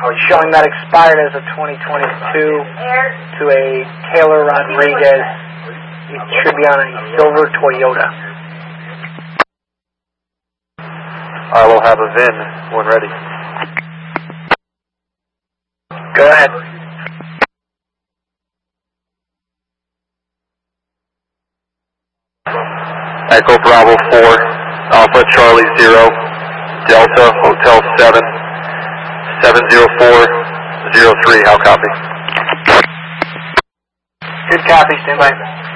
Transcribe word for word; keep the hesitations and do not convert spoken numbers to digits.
showing that expired as a twenty twenty-two to a Taylor Rodriguez. It should be on a silver Toyota. I will have a V I N when ready. Go ahead. Echo Bravo four, Alpha Charlie zero, Delta Hotel seven, seven zero four zero three, how copy? Good copy, stand by.